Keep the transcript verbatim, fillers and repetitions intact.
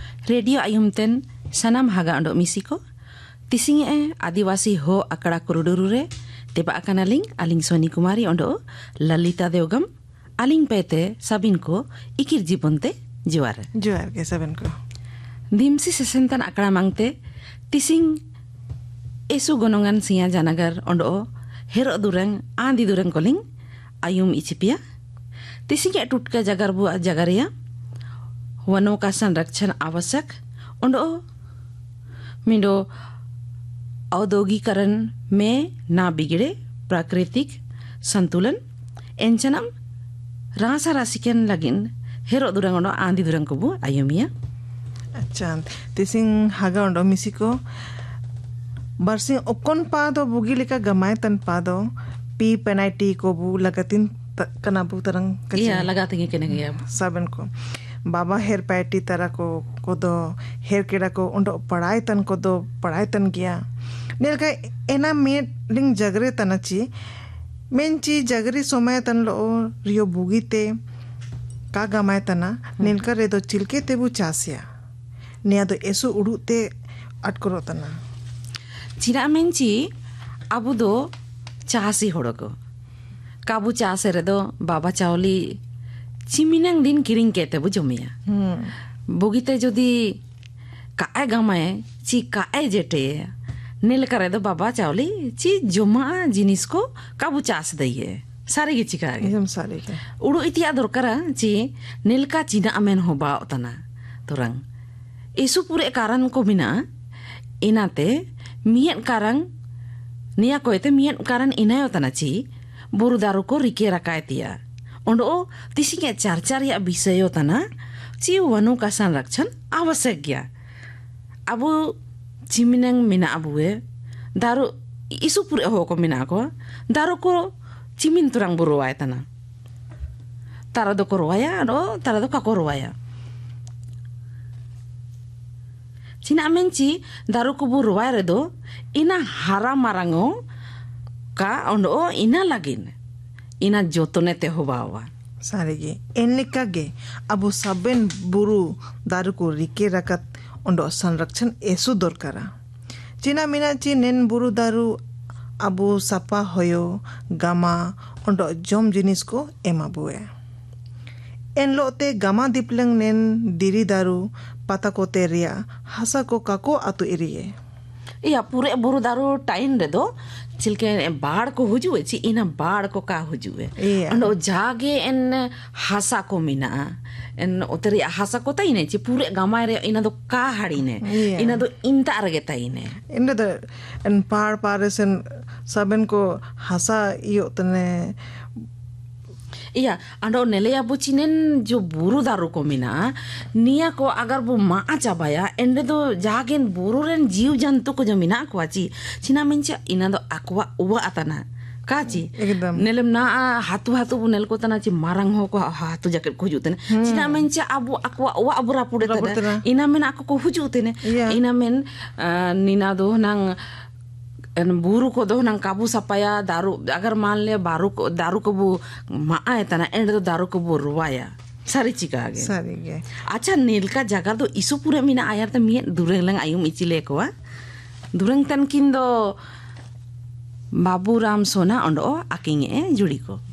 radio आयुमतेन सनाम हागा अंडो मिसी को तिसिंग ए आदिवासी हो अकड़ा कुरुडुरुरे तेबा अकानालिंग अलिंग सोनी कुमारी अंडो ललिता देवगम अलिंग पेते साबिन को इकिर जीवनते जुआर जुआर के साबिन को दिमसी सेसेंतन अकड़ा मांगते तिसिंग एसु गोनोंगान सिया जनागर अंडो हेरो दुरंग आंदी दुरंग कोलिंग आयुम इचिपिया तिसिंग ए टुटका जगर बुआ जगरिया वनों का संरक्षण आवश्यक अंडो मिंडो औद्योगिकरण में ना बिगड़े प्राकृतिक संतुलन एंचनम रासा रासिकन लगिन हेरो दुरंग अंडो आंदी दुरंग को बु आयुमिया अच्छा तिसिंग हागा अंडो मिसी को बरसिंग ओकन पादो बुगी लेका गमाय तन पादो पी पेनाल्टी को बु लगातिन कना बु तरंग कचे या लगाते के ने साबन को बाबा हेर पैटी तरह को को दो हेर केड़ा को उंडो पढ़ाई तन को दो पढ़ाई तन किया नेल का एना में लिंग जगरे तनची मेंची जगरी सोमय तन लो रियो बुगीते का गमाय तना नेल का रे दो चिलके ते बु चासिया निया दो एसो उड़ुते अटकरो तना चिरा मेंची अबु दो चासी होड़को काबू चासे रे दो बाबा चावली चिमिनांग दिन किरिंग केते बु जमिया बुगीते जदि काए गमाए ची काए जेटे नेल करे दो बाबा चावली ची जमा जिनिस को काबू चास दइए सारे गे चिका एकदम सारे के उड़ो इतिया दरकारा ची नेल का चिना अमेन हो बाव तना तुरंग एसु पूरे कारण को बिना इनाते मियन कारण निया कोयते मियन कारण इनायो तना ची बुरु दारू को रिके रकाय तिया ओंडो तिसिंगे चार चार या विषय तना ची वनु का संरक्षण आवश्यक गया अबु चिमिनंग मिना अबुए दारू इसु पुरे हो को मिना को दारू को चिमिन तुरंग बुरुवाय तना तारा दो को रोया रो तारा दो का को रोया चिना मेंची दारू को बुरुवाय रे दो इना हारा मारांगो का ओंडो इना लागिन इना जोतने ते होबावा सारे गे एनिका गे अबु सबेन बुरु दारू को रिके रकत ओंडो संरक्षण एसु दरकारा चिना मिना ची नेन बुरु दारू अबु सपा होयो गामा ओंडो जम जिनिस को एमा बुए एन लोते गामा दिपलंग नेन दिरी दारू पता को तेरिया हसा को काको अतु इरिए या पूरे बुरु दारू टाइम रे दो चिलके बाढ़ को हुजुए ची इना बाढ़ को का हुजुए अंडो जागे एन हासा को मिना एन उतरी हासा को ताई ने ची पूरे गामा रे इना दो का हाड़ी ने इना दो इंता रगे ताई ने इना दो एन पार पार सेन सबन को हासा इयो तने या अंडो नेलेया बुचिनेन जो बुरु दारू को मिना निया को अगर वो मा चाबाया एंडे दो जागेन बुरु रेन जीव जंतु को जो मिना को आची चिना मिंचा इना दो अक्वा उवा अतना काची नेलम ना हातु हातु नेल को तना ची मारंग हो को हातु जके को जुते ने चिना मिंचा अबु अक्वा उवा अबुरा पुडे तना इना मेन आको को हुजुते ने इना मेन निना दो नंग बुरु को दो नंग काबू सपाया दारू अगर मान ले बारू को दारू को वो माए तना एंड तो दारू को वो रुवाया सारी चिका आगे सारी गे अच्छा नील का जगह तो इसु पूरे मिना आयर तो मियन दुरंग लंग आयुम इचिले को दुरंग तन किन दो बाबू राम सोना अंडो आकिंगे जुड़ी को